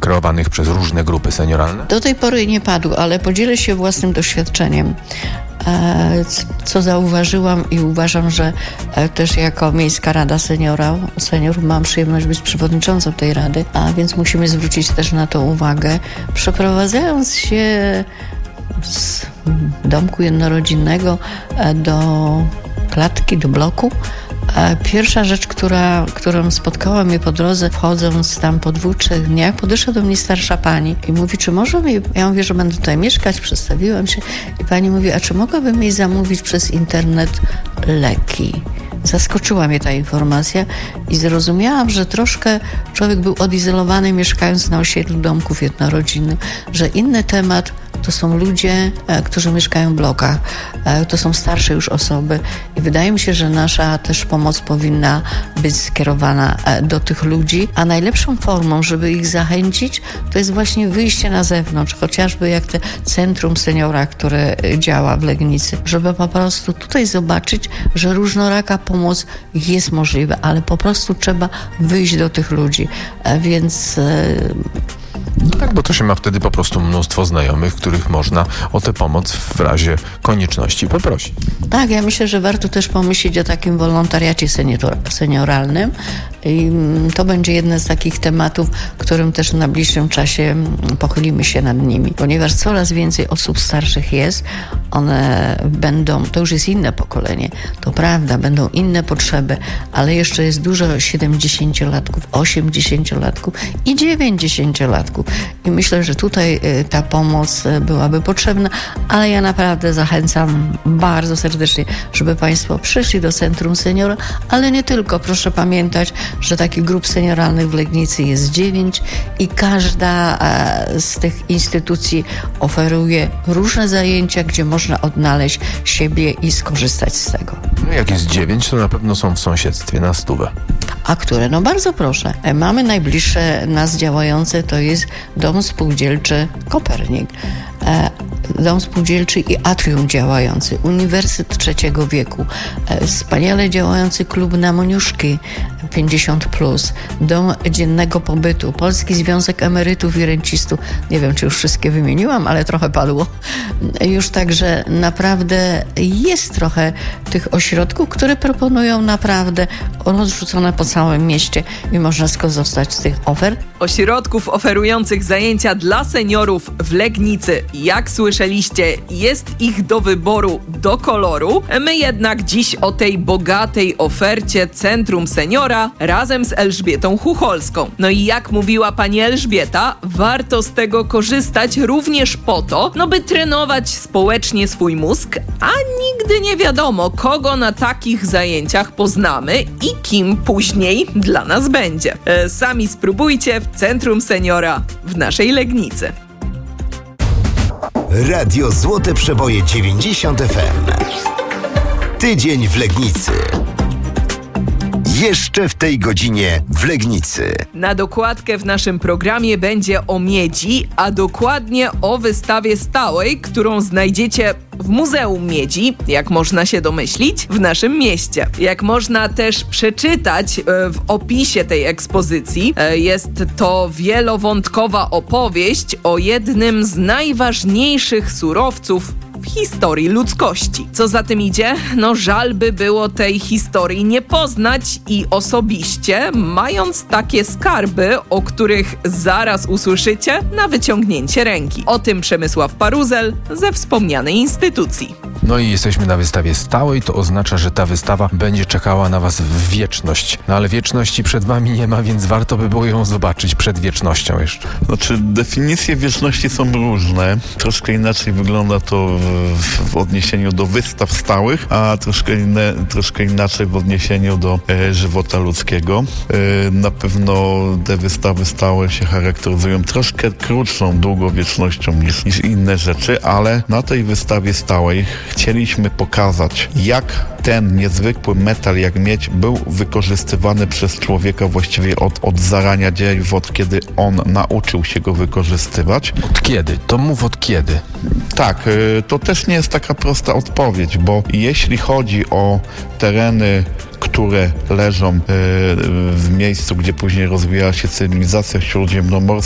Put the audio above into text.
kreowanych przez różne grupy senioralne? Do tej pory nie padł, ale podzielę się własnym doświadczeniem. Co zauważyłam i uważam, że też jako Miejska Rada Seniorów mam przyjemność być przewodniczącą tej rady, a więc musimy zwrócić też na to uwagę. Przeprowadzając się z domku jednorodzinnego do klatki, do bloku, pierwsza rzecz, którą spotkała mnie po drodze, wchodząc tam po 2-3 dniach, podeszła do mnie starsza pani i mówi, czy może mi, ja mówię, że będę tutaj mieszkać, przedstawiłam się i pani mówi, a czy mogłabym jej zamówić przez internet leki? Zaskoczyła mnie ta informacja i zrozumiałam, że troszkę człowiek był odizolowany, mieszkając na osiedlu domków jednorodzinnych, że inny temat to są ludzie, którzy mieszkają w blokach, to są starsze już osoby i wydaje mi się, że nasza też pomoc powinna być skierowana do tych ludzi, a najlepszą formą, żeby ich zachęcić, to jest właśnie wyjście na zewnątrz, chociażby jak te Centrum Seniora, które działa w Legnicy, żeby po prostu tutaj zobaczyć, że różnoraka pomoc jest możliwa, ale po prostu trzeba wyjść do tych ludzi, więc... No tak, bo to się ma wtedy po prostu mnóstwo znajomych, których można o tę pomoc w razie konieczności poprosić. Tak, ja myślę, że warto też pomyśleć o takim wolontariacie senioralnym i to będzie jeden z takich tematów, którym też w najbliższym czasie pochylimy się nad nimi, ponieważ coraz więcej osób starszych jest, one będą, to już jest inne pokolenie, to prawda, będą inne potrzeby, ale jeszcze jest dużo 70-latków, 80-latków i 90-latków. I myślę, że tutaj ta pomoc byłaby potrzebna, ale ja naprawdę zachęcam bardzo serdecznie, żeby Państwo przyszli do Centrum Seniora, ale nie tylko. Proszę pamiętać, że takich grup senioralnych w Legnicy jest 9 i każda z tych instytucji oferuje różne zajęcia, gdzie można odnaleźć siebie i skorzystać z tego. No jak jest 9, to na pewno są w sąsiedztwie na 100. A które? No bardzo proszę. Mamy najbliższe nas działające, to jest Dom Spółdzielczy Kopernik, Dom Spółdzielczy i Atrium działający, Uniwersytet Trzeciego Wieku, wspaniale działający klub na Moniuszki 50+, Dom Dziennego Pobytu, Polski Związek Emerytów i Rencistów, nie wiem, czy już wszystkie wymieniłam, ale trochę padło już, także naprawdę jest trochę tych ośrodków, które proponują naprawdę rozrzucone po całym mieście i można skorzystać z tych ofert. Ośrodków oferujących zajęcia dla seniorów w Legnicy, jak słyszeliście, jest ich do wyboru, do koloru. My jednak dziś o tej bogatej ofercie Centrum Seniora razem z Elżbietą Chucholską. No i jak mówiła pani Elżbieta, warto z tego korzystać również po to, by trenować społecznie swój mózg, a nigdy nie wiadomo, kogo na takich zajęciach poznamy i kim później dla nas będzie. Sami spróbujcie w Centrum Seniora w naszej Legnicy. Radio Złote Przeboje 90 FM. Tydzień w Legnicy. Jeszcze w tej godzinie w Legnicy. Na dokładkę w naszym programie będzie o miedzi, a dokładnie o wystawie stałej, którą znajdziecie w Muzeum Miedzi, jak można się domyślić, w naszym mieście. Jak można też przeczytać w opisie tej ekspozycji, jest to wielowątkowa opowieść o jednym z najważniejszych surowców w historii ludzkości. Co za tym idzie? Żal by było tej historii nie poznać i osobiście, mając takie skarby, o których zaraz usłyszycie na wyciągnięcie ręki. O tym Przemysław Paruzel ze wspomnianej instytucji. No i jesteśmy na wystawie stałej, to oznacza, że ta wystawa będzie czekała na was w wieczność. No ale wieczności przed wami nie ma, więc warto by było ją zobaczyć przed wiecznością jeszcze. Definicje wieczności są różne. Troszkę inaczej wygląda to w odniesieniu do wystaw stałych, a troszkę inaczej w odniesieniu do żywota ludzkiego. Na pewno te wystawy stałe się charakteryzują troszkę krótszą długowiecznością niż inne rzeczy, ale na tej wystawie stałej chcieliśmy pokazać, jak ten niezwykły metal jak miedź był wykorzystywany przez człowieka właściwie od zarania dziejów, od kiedy on nauczył się go wykorzystywać. Od kiedy? To mów od kiedy. Tak, to też nie jest taka prosta odpowiedź, bo jeśli chodzi o tereny, które leżą w miejscu, gdzie później rozwijała się cywilizacja śródziemnomorska,